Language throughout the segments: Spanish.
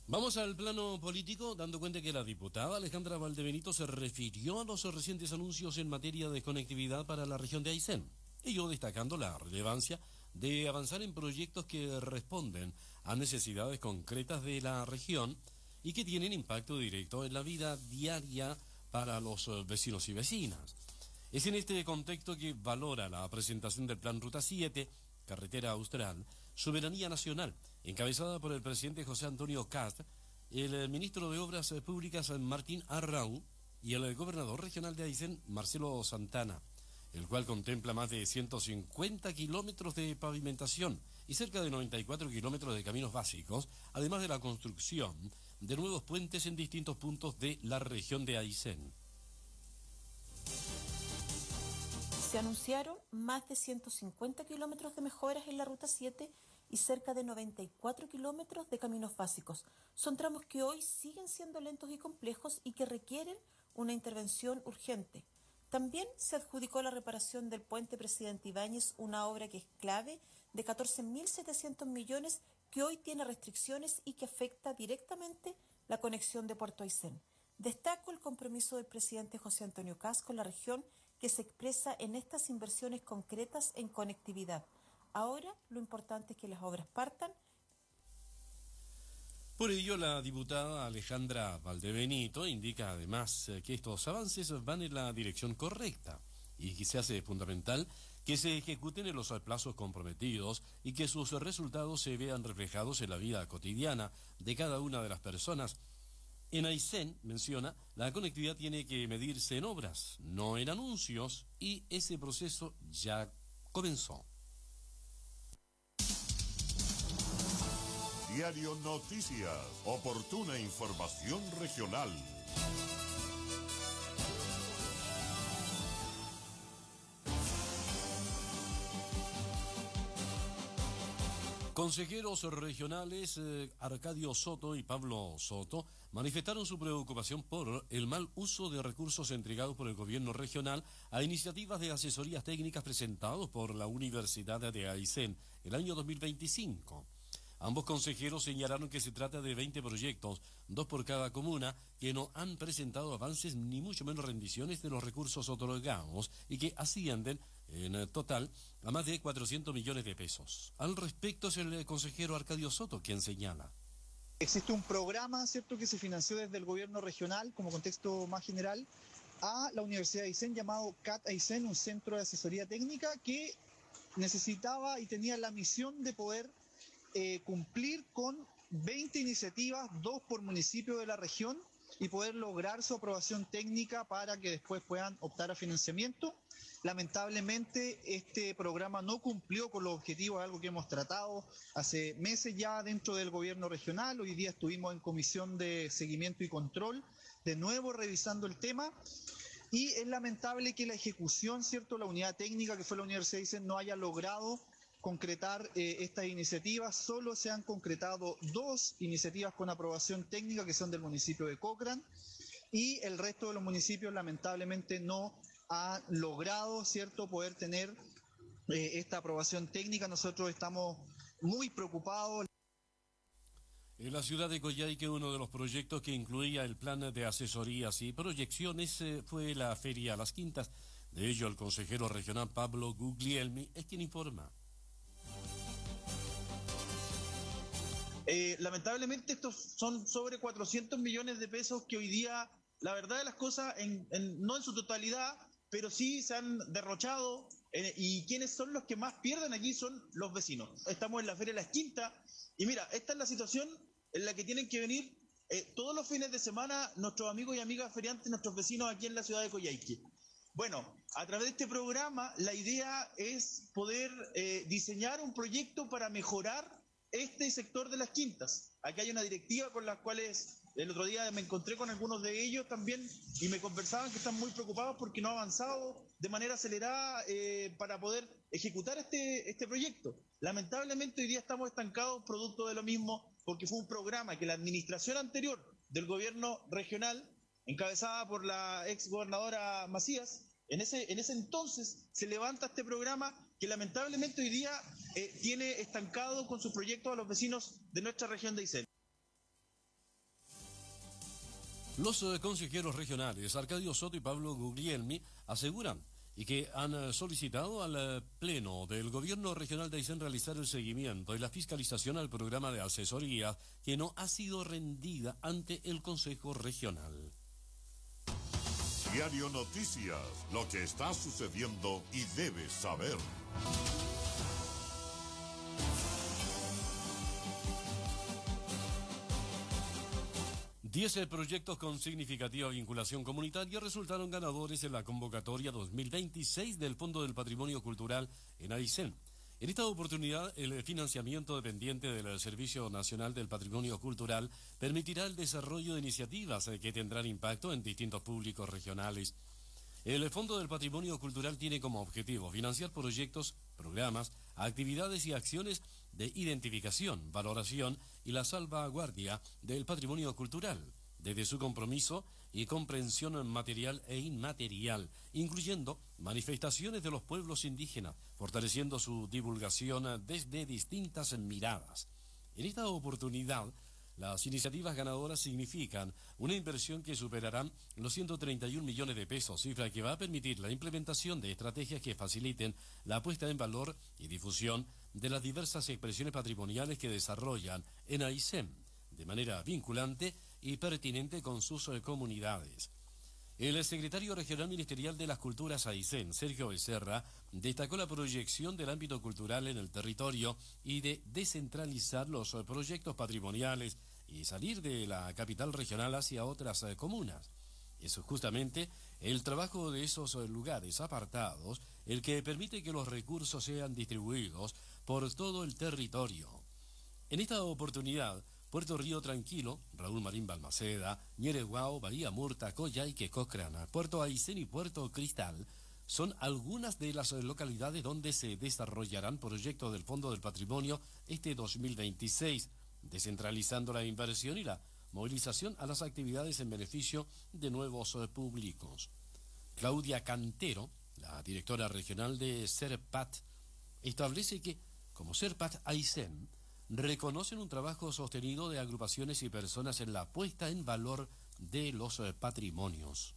Vamos al plano político, dando cuenta que la diputada Alejandra Valdebenito se refirió a los recientes anuncios en materia de conectividad para la región de Aysén, ello destacando la relevancia de avanzar en proyectos que responden a necesidades concretas de la región y que tienen impacto directo en la vida diaria para los vecinos y vecinas. Es en este contexto que valora la presentación del Plan Ruta 7, Carretera Austral, Soberanía Nacional, encabezada por el presidente José Antonio Kast, el ministro de Obras Públicas Martín Arrau y el gobernador regional de Aysén, Marcelo Santana, el cual contempla más de 150 kilómetros de pavimentación y cerca de 94 kilómetros de caminos básicos, además de la construcción de nuevos puentes en distintos puntos de la región de Aysén. Se anunciaron más de 150 kilómetros de mejoras en la Ruta 7 y cerca de 94 kilómetros de caminos básicos. Son tramos que hoy siguen siendo lentos y complejos y que requieren una intervención urgente. También se adjudicó la reparación del puente Presidente Ibáñez, una obra que es clave de 14.700 millones que hoy tiene restricciones y que afecta directamente la conexión de Puerto Aysén. Destaco el compromiso del presidente José Antonio Kast con la región que se expresa en estas inversiones concretas en conectividad. Ahora lo importante es que las obras partan. Por ello, la diputada Alejandra Valdebenito indica además que estos avances van en la dirección correcta y que se hace fundamental que se ejecuten en los plazos comprometidos y que sus resultados se vean reflejados en la vida cotidiana de cada una de las personas. En Aysén, menciona, la conectividad tiene que medirse en obras, no en anuncios, y ese proceso ya comenzó. Diario Noticias, oportuna información regional. Consejeros regionales Arcadio Soto y Pablo Soto manifestaron su preocupación por el mal uso de recursos entregados por el gobierno regional a iniciativas de asesorías técnicas presentados por la Universidad de Aysén el año 2025. Ambos consejeros señalaron que se trata de 20 proyectos, 2 por cada comuna, que no han presentado avances ni mucho menos rendiciones de los recursos otorgados y que ascienden en total a más de 400 millones de pesos. Al respecto es el consejero Arcadio Soto quien señala. Existe un programa, ¿cierto?, que se financió desde el gobierno regional, como contexto más general, a la Universidad de Aysén, llamado CAT Aysén, un centro de asesoría técnica que necesitaba y tenía la misión de poder cumplir con 20 iniciativas, 2 por municipio de la región, y poder lograr su aprobación técnica para que después puedan optar a financiamiento. Lamentablemente este programa no cumplió con los objetivos, algo que hemos tratado hace meses ya dentro del gobierno regional. Hoy día estuvimos en comisión de seguimiento y control, de nuevo revisando el tema, y es lamentable que la ejecución, ¿cierto?, la unidad técnica que fue la Universidad de Aysén no haya logrado concretar estas iniciativas. Solo se han concretado 2 iniciativas con aprobación técnica que son del municipio de Cochrane, y el resto de los municipios lamentablemente no han logrado, ¿cierto?, poder tener esta aprobación técnica. Nosotros estamos muy preocupados. En la ciudad de Coyhaique, uno de los proyectos que incluía el plan de asesorías y proyecciones fue la Feria Las Quintas. De ello, el consejero regional Pablo Guglielmi es quien informa. Lamentablemente estos son sobre 400 millones de pesos que hoy día, la verdad de las cosas, no en su totalidad, pero sí se han derrochado, y quienes son los que más pierden aquí son los vecinos. Estamos en la Feria de Las Quintas y mira, esta es la situación en la que tienen que venir todos los fines de semana nuestros amigos y amigas feriantes, nuestros vecinos aquí en la ciudad de Coyhaique. Bueno, a través de este programa la idea es poder diseñar un proyecto para mejorar este sector de Las Quintas. Aquí hay una directiva con las cuales el otro día me encontré con algunos de ellos también y me conversaban que están muy preocupados porque no ha avanzado de manera acelerada para poder ejecutar este proyecto. Lamentablemente hoy día estamos estancados producto de lo mismo, porque fue un programa que la administración anterior del gobierno regional, encabezada por la ex gobernadora Macías, en ese entonces se levanta este programa que lamentablemente hoy día tiene estancado con sus proyectos a los vecinos de nuestra región de Aysén. Los consejeros regionales Arcadio Soto y Pablo Guglielmi aseguran y que han solicitado al Pleno del Gobierno Regional de Aysén realizar el seguimiento y la fiscalización al programa de asesoría que no ha sido rendida ante el Consejo Regional. Diario Noticias, lo que está sucediendo y debes saber. 10 proyectos con significativa vinculación comunitaria resultaron ganadores en la convocatoria 2026 del Fondo del Patrimonio Cultural en Aysén. En esta oportunidad, el financiamiento dependiente del Servicio Nacional del Patrimonio Cultural permitirá el desarrollo de iniciativas que tendrán impacto en distintos públicos regionales. El Fondo del Patrimonio Cultural tiene como objetivo financiar proyectos, programas, actividades y acciones de identificación, valoración y la salvaguardia del patrimonio cultural, desde su compromiso y comprensión material e inmaterial, incluyendo manifestaciones de los pueblos indígenas, fortaleciendo su divulgación desde distintas miradas. En esta oportunidad, las iniciativas ganadoras significan una inversión que superará los 131 millones de pesos, cifra que va a permitir la implementación de estrategias que faciliten la puesta en valor y difusión de las diversas expresiones patrimoniales que desarrollan en Aysén, de manera vinculante y pertinente con sus comunidades. El secretario regional ministerial de las Culturas Aysén, Sergio Becerra, destacó la proyección del ámbito cultural en el territorio y de descentralizar los proyectos patrimoniales y salir de la capital regional hacia otras comunas. Es justamente el trabajo de esos lugares apartados el que permite que los recursos sean distribuidos por todo el territorio. En esta oportunidad, Puerto Río Tranquilo, Raúl Marín Balmaceda, Ñereguao, Bahía Murta, Coyhaique, Cochrane, Puerto Aysén y Puerto Cristal son algunas de las localidades donde se desarrollarán proyectos del Fondo del Patrimonio este 2026, descentralizando la inversión y la movilización a las actividades en beneficio de nuevos públicos. Claudia Cantero, la directora regional de SERPAT, establece que, como SERPAT Aysén, reconocen un trabajo sostenido de agrupaciones y personas en la puesta en valor de los patrimonios.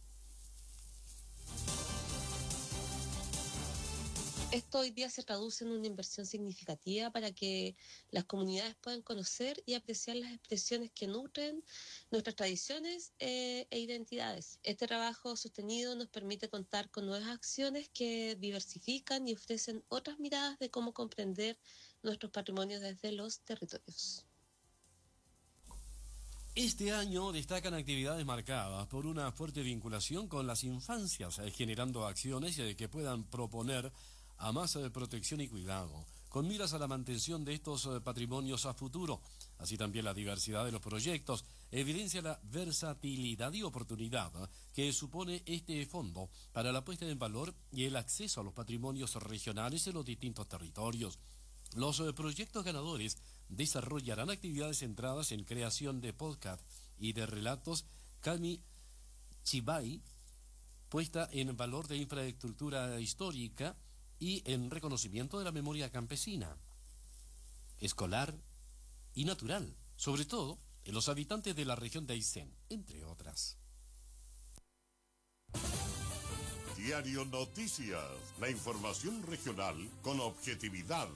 Esto hoy día se traduce en una inversión significativa para que las comunidades puedan conocer y apreciar las expresiones que nutren nuestras tradiciones e identidades. Este trabajo sostenido nos permite contar con nuevas acciones que diversifican y ofrecen otras miradas de cómo comprender nuestros patrimonios desde los territorios. Este año destacan actividades marcadas por una fuerte vinculación con las infancias, generando acciones que puedan proponer a más protección y cuidado, con miras a la mantención de estos patrimonios a futuro. Así también la diversidad de los proyectos evidencia la versatilidad y oportunidad que supone este fondo para la puesta en valor y el acceso a los patrimonios regionales en los distintos territorios. Los proyectos ganadores desarrollarán actividades centradas en creación de podcast y de relatos Kami Chibai, puesta en valor de infraestructura histórica y en reconocimiento de la memoria campesina, escolar y natural, sobre todo en los habitantes de la región de Aysén, entre otras. Diario Noticias, la información regional con objetividad.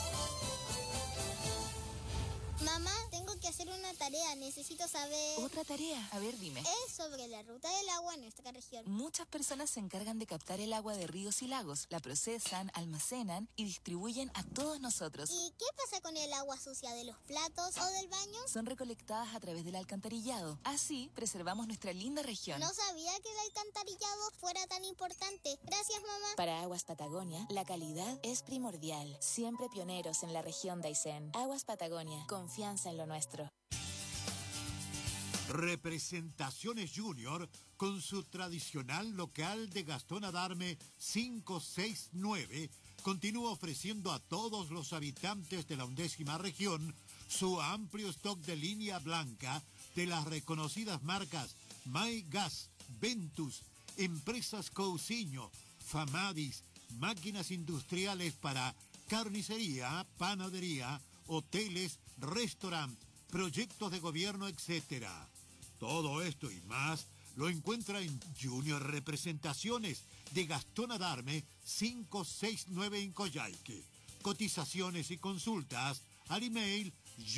Mamá, tengo que hacer una tarea, necesito saber... ¿Otra tarea? A ver, dime. Es sobre la ruta del agua en nuestra región. Muchas personas se encargan de captar el agua de ríos y lagos, la procesan, almacenan y distribuyen a todos nosotros. ¿Y qué pasa con el agua sucia de los platos o del baño? Son recolectadas a través del alcantarillado. Así, preservamos nuestra linda región. No sabía que el alcantarillado fuera tan importante. Gracias, mamá. Para Aguas Patagonia, la calidad es primordial. Siempre pioneros en la región de Aysén. Aguas Patagonia, confianza en lo nuestro. Representaciones Junior con su tradicional local de Gastón Adarme 569 continúa ofreciendo a todos los habitantes de la 11ª región su amplio stock de línea blanca de las reconocidas marcas My Gas, Ventus, Empresas Cousiño, Famadis, máquinas industriales para carnicería, panadería, hoteles, restaurantes, proyectos de gobierno, etc. Todo esto y más lo encuentra en Junior Representaciones de Gastón Adarme 569 en Coyhaique. Cotizaciones y consultas al email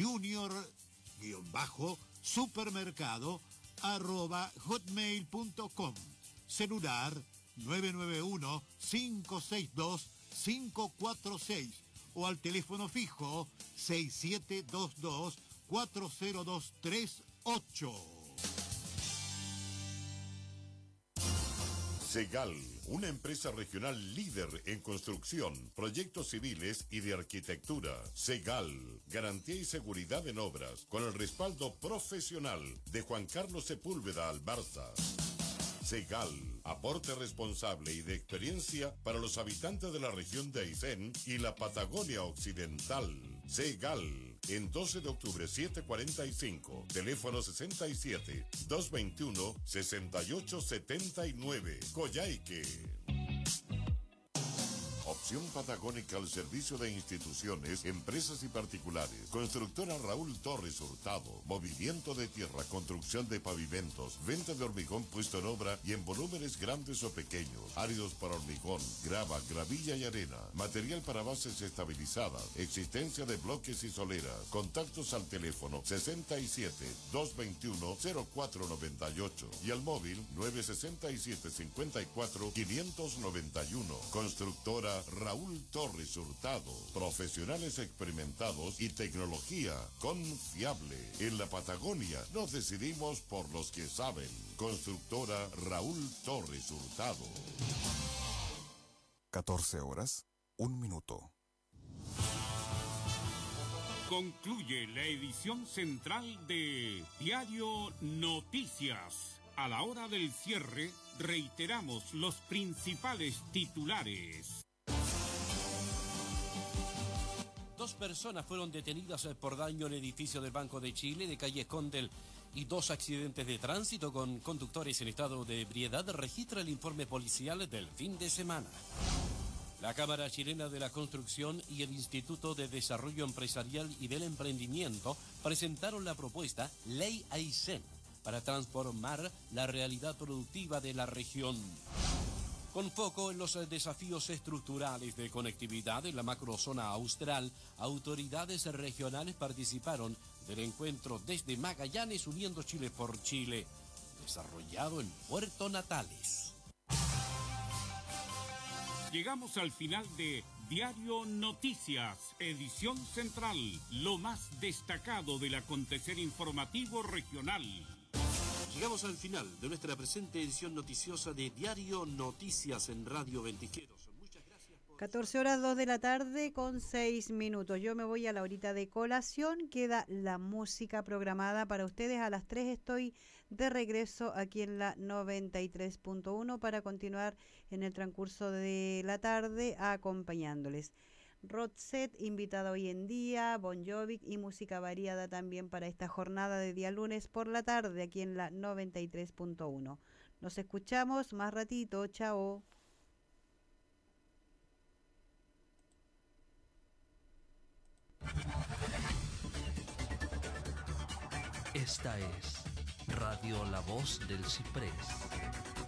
junior-supermercado@hotmail.com. Celular 991-562-546 o al teléfono fijo 6722-40238. Segal, una empresa regional líder en construcción, proyectos civiles y de arquitectura. Segal, garantía y seguridad en obras, con el respaldo profesional de Juan Carlos Sepúlveda Albarza. Segal, aporte responsable y de experiencia para los habitantes de la región de Aysén y la Patagonia Occidental. Segal, en 12 de octubre 745, teléfono 67-221-6879, Coyhaique. Opción patagónica al servicio de instituciones, empresas y particulares. Constructora Raúl Torres Hurtado. Movimiento de tierra, construcción de pavimentos, venta de hormigón puesto en obra y en volúmenes grandes o pequeños. Áridos para hormigón, grava, gravilla y arena. Material para bases estabilizadas. Existencia de bloques y soleras. Contactos al teléfono 67-221-0498 y al móvil 967-54-591. Constructora Raúl Torres Hurtado. Profesionales experimentados y tecnología confiable. En la Patagonia nos decidimos por los que saben. Constructora Raúl Torres Hurtado. 14 horas, 1 minuto. Concluye la edición central de Diario Noticias. A la hora del cierre, reiteramos los principales titulares. 2 personas fueron detenidas por daño en el edificio del Banco de Chile de calle Condel y 2 accidentes de tránsito con conductores en estado de ebriedad registra el informe policial del fin de semana. La Cámara Chilena de la Construcción y el Instituto de Desarrollo Empresarial y del Emprendimiento presentaron la propuesta Ley Aysén para transformar la realidad productiva de la región. Con foco en los desafíos estructurales de conectividad en la macrozona austral, autoridades regionales participaron del encuentro desde Magallanes uniendo Chile por Chile, desarrollado en Puerto Natales. Llegamos al final de Diario Noticias, edición central, lo más destacado del acontecer informativo regional. Llegamos al final de nuestra presente edición noticiosa de Diario Noticias en Radio Ventiqueros. Muchas gracias por... 14 horas 2 de la tarde con 6 minutos. Yo me voy a la horita de colación. Queda la música programada para ustedes. A las 3 estoy de regreso aquí en la 93.1 para continuar en el transcurso de la tarde acompañándoles. Roxette, invitada hoy en día, Bon Jovi y música variada también para esta jornada de día lunes por la tarde aquí en la 93.1. Nos escuchamos más ratito, chao. Esta es Radio La Voz del Ciprés.